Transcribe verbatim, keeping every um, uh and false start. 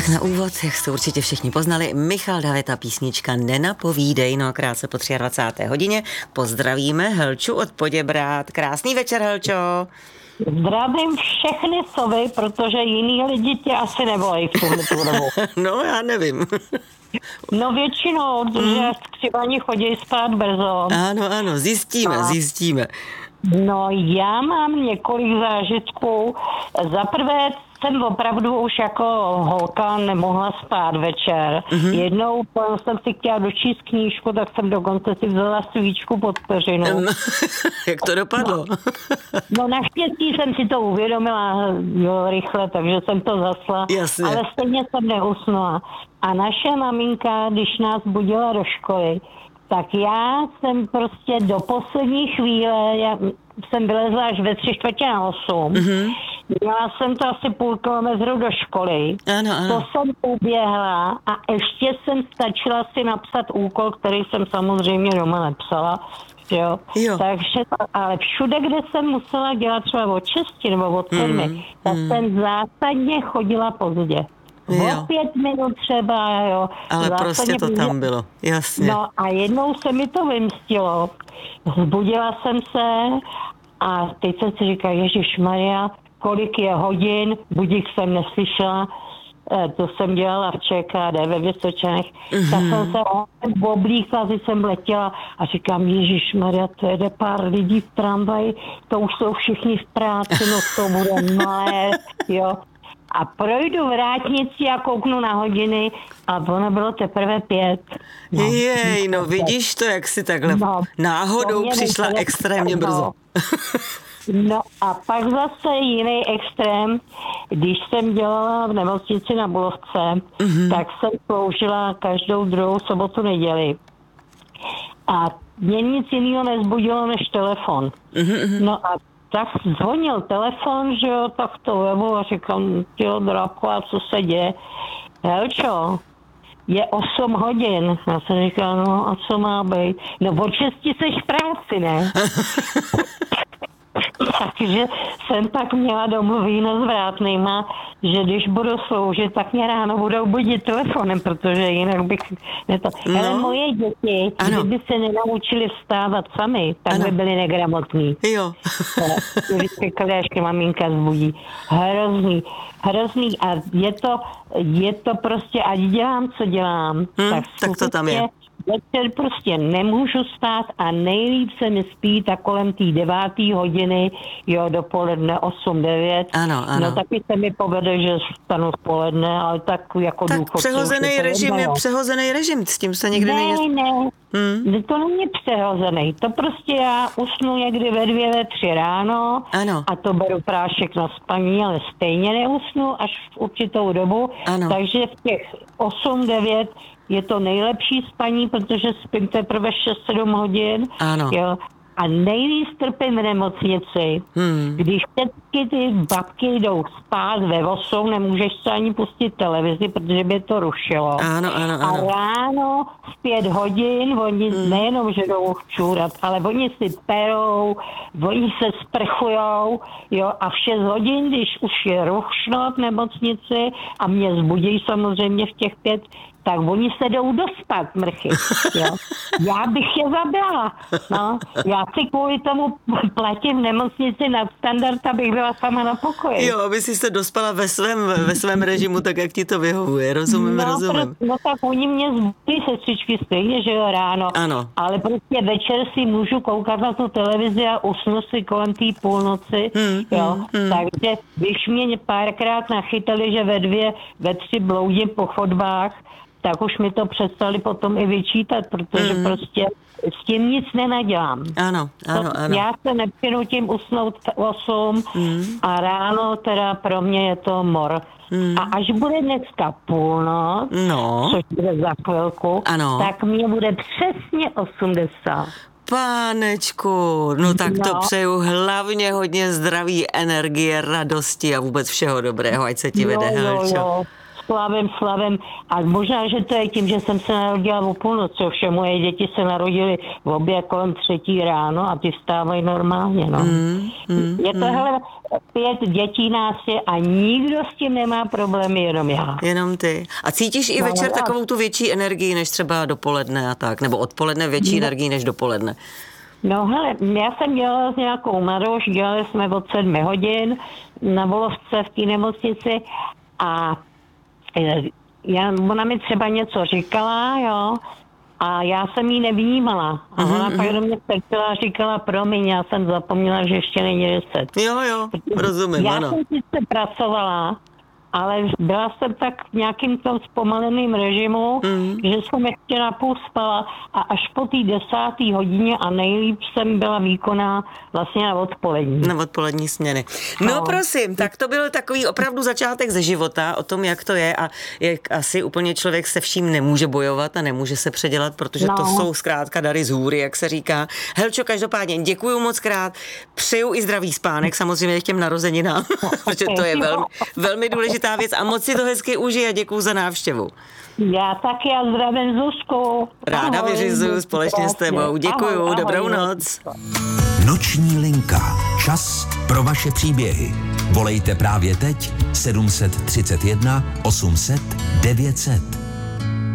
Tak na úvod, jak jste určitě všichni poznali, Michal David a písnička Nenapovídej, no a krátce po dvacáté třetí hodině pozdravíme Helču od Poděbrad. Krásný večer, Helčo. Zdravím všechny sovy, protože jiný lidi tě asi nevolají v tuhle dobu. No, já nevím. No většinou, mm. že skřivaní chodí spát brzo. Ano, ano, zjistíme, a... zjistíme. No, já mám několik zážitků. Za prvé jsem opravdu už jako holka nemohla spát večer. Mm-hmm. Jednou jsem si chtěla dočíst knížku, tak jsem dokonce si vzala svíčku pod peřinu. No, jak to dopadlo? No, no naštěstí jsem si to uvědomila jo, rychle, takže jsem to zasla. Jasně. Ale stejně jsem neusnula. A naše maminka, když nás budila do školy, tak já jsem prostě do poslední chvíle, já jsem vylezla až ve tři čtvrtě na osm, mm-hmm. měla jsem to asi půl kilometru do školy, ano, ano. To jsem uběhla a ještě jsem stačila si napsat úkol, který jsem samozřejmě doma nepsala, jo. Jo. Takže, ale všude, kde jsem musela dělat třeba od šesti nebo od sedmi, mm, tak mm. jsem zásadně chodila pozdě. O pět minut třeba, jo. Ale prostě to tam bylo, jasně. No a jednou se mi to vymstilo. Zbudila jsem se a teď jsem si říkala, ježišmarja, kolik je hodin, budík jsem neslyšela, to jsem dělala v ČKD ve Vysočanech, mm-hmm. tak jsem se oblíkla, když jsem letěla a říkám, ježišmarja, to jede pár lidí v tramvaji, to už jsou všichni v práci, no to bude malé, jo. A projdu vrátnici a kouknu na hodiny a ono bylo teprve pět. No. Jej, no vidíš to, jak si takhle no, náhodou přišla extrémně brzo. No a pak zase jiný extrém, když jsem dělala v nemocnici na Bulovce, mm-hmm. tak jsem sloužila každou druhou sobotu neděli. A mě nic jiného nezbudilo než telefon. Mm-hmm. No a tak zvonil telefon, že jo, tak to vevu a říkám, jo, Drapko, a co se děje? Helčo, je osm hodin. Já jsem říkal, no a co má být? No od šesti seš v práci, ne? Takže jsem tak měla domluvíno s vrátnýma, že když budu sloužit, tak mě ráno budou budit telefonem, protože jinak bych... To... No. Ale moje děti, ano. kdyby se nenaučili vstávat sami, tak ano. by byli negramotní. Jo. Když říkali, až maminka zbudí. Hrozný, hrozný. A je to, je to prostě, ať dělám, co dělám, hmm, tak, tak to tam je. Večer prostě nemůžu spát a nejlíp se mi spí tak kolem té deváté hodiny, jo, dopoledne osm devět. Ano, ano. No taky se mi povede, že vstanu v poledne, ale tak jako tak důchodce. Přehozený režim je přehozený režim, s tím se nikdy ne, není... Ne, hmm. to není přehozený. To prostě já usnu někdy ve dvě, ve tři ráno ano. a to beru prášek na spaní, ale stejně neusnu až v určitou dobu. Ano. Takže v těch osm devět je to nejlepší spaní, protože spím teprve šest sedm hodin. Ano. Jo. A nejvíc trpím v nemocnici, hmm. když všechny ty babky jdou spát ve osm, nemůžeš se ani pustit televizi, protože by to rušilo. Ano, ano, ano. A ráno v pět hodin, oni hmm. nejenom, že jdou čůrat, ale oni si perou, oni se sprchujou, jo, a v šest hodin, když už je rušno v nemocnici a mě zbudí samozřejmě v těch pět, tak oni se jdou dospat, mrchy. Jo. Já bych je zabila. No. Já si kvůli tomu platím v nemocnici nad standard, abych byla sama na pokoji. Jo, aby si se dospala ve svém, ve svém režimu, tak jak ti to vyhovuje. Rozumím, no, rozumím. Pro, no tak oni mě zbudí sestřičky stejně, že jo, ráno. Ano. Ale prostě večer si můžu koukat na tu televizi a usnu si kolem té půlnoci. Hmm, jo. Hmm, hmm. Takže když mě párkrát nachytali, že ve dvě, ve tři bloudím po chodbách, tak už mi to přestali potom i vyčítat, protože mm. prostě s tím nic nenadělám. Ano, ano, ano. Já se nepřinutím usnout osm mm. a ráno teda pro mě je to mor. Mm. A až bude dneska půlnoc, no. což bude za chvilku, ano. tak mě bude přesně osmdesát. Pánečku, no tak no. to přeju hlavně hodně zdraví, energie, radosti a vůbec všeho dobrého, ať se ti vede, Helčo. slavem, slavem. A možná, že to je tím, že jsem se narodila o půlnoci, ovšem moje děti se narodily v obě kolem třetí ráno a ty vstávají normálně, no. Mm, mm, je to, mm. hele, pět dětí nás je a nikdo s tím nemá problémy, jenom já. Jenom ty. A cítíš i no, večer já. takovou tu větší energii, než třeba dopoledne a tak, nebo odpoledne větší no. energii, než dopoledne? No hele, já jsem dělala s nějakou Maroš, dělali jsme od sedmi hodin na Volovce v té nemocnici a já, ona mi třeba něco říkala, jo, a já jsem jí nevnímala. A ona mm-hmm. pak do mě strčila a říkala, promiň, já jsem zapomněla, že ještě není deset. Jo, jo, rozumím, já ano. Já jsem sice pracovala, ale byla jsem tak v nějakým tom zpomaleným režimu, mm. že jsem ještě napůl spala a až po té desáté hodině a nejlíp jsem byla výkonná vlastně na odpolední. Na odpolední směny. No, no prosím, tak to byl takový opravdu začátek ze života, o tom, jak to je a jak asi úplně člověk se vším nemůže bojovat a nemůže se předělat, protože no. to jsou zkrátka dary z hůry, jak se říká. Helčo, každopádně děkuju moc krát, přeju i zdravý spánek, samozřejmě k těm narozeninám, protože to je velmi, velmi důležité věc a moc si to hezky užij a děkuju za návštěvu. Já taky a zdravím Zuzku. Ráda ahoj, vyřizuju společně s tebou. Děkuju, ahoj, ahoj, dobrou noc. Noční linka. Čas pro vaše příběhy. Volejte právě teď sedm set třicet jedna osm set devět set.